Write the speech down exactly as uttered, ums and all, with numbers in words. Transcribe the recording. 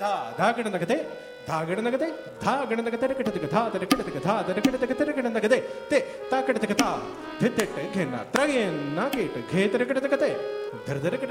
धा धागड़ नगदे धागड़ नगदे धागड़ नगदे रकटक धा रकटक धा रकटक रकटक नगदे ते ताकटक धा धित्ते घेना त्रगेन नाकेट घेत रकटक ते धर धर